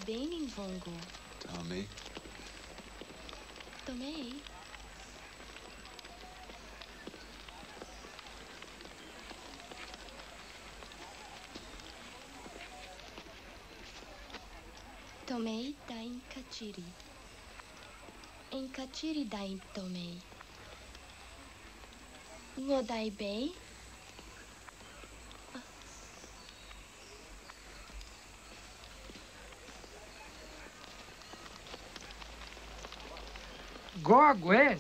bene in vongo. Tommy. Tomei. Tomei dain kachiri. En kachiri dain tomei. Ngo dai bei? Go Gwen.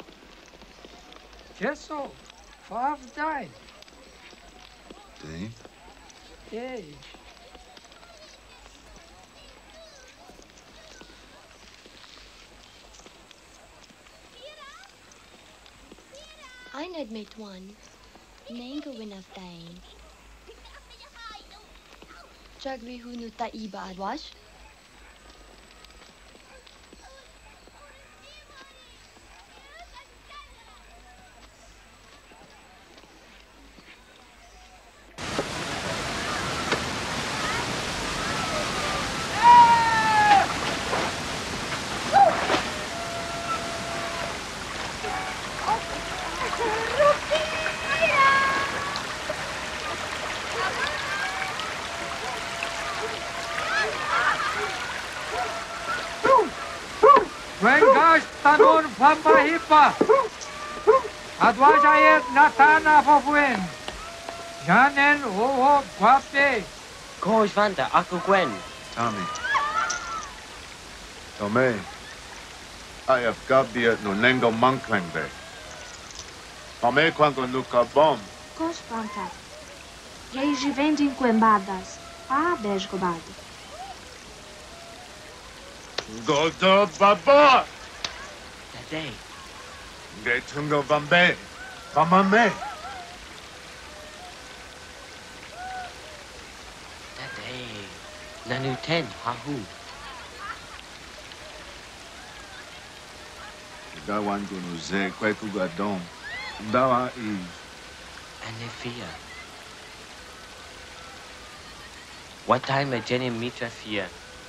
Jesso. Fav died. Dave? Hey. I need mate one. Nenga win of dain. Jagri hunu ta iba adwash. Wengash tanun pambahipa. Adwajayet natana fofuen. Janen oho guape. Gosh Vanda, Uncle Gwen. Tommy. Tomei. I have Gabia no Nengo Manklangbe. Tomei quando nuka bom. Gosh Vanda. Reiji vendem quembadas. Ah, besgobado. Godo Baba. Today. Getungo Bambe. Bamame. Today. Nanu ten, hahu. Gawango no Ze, Kwekugadon. Dawa Eve. And they fear. What time a Jenny Mitra fear?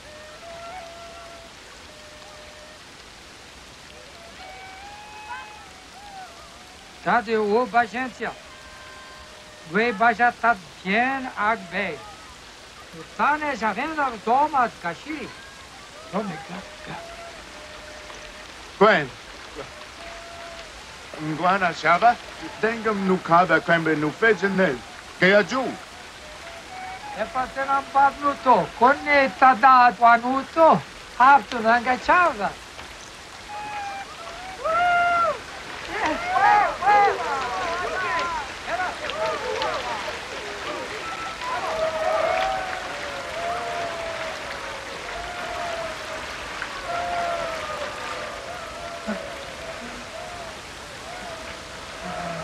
Tade o bagentia. Gue baja tá bien agbe. O tane já venda toma kashiri. Tome ka. Gwen. Nguana Shaba. Dengam Nukaba Kwembe Nufejenel. Geaju. E patena padnuto. Conne tada tuanuto. Haftu nanga chava.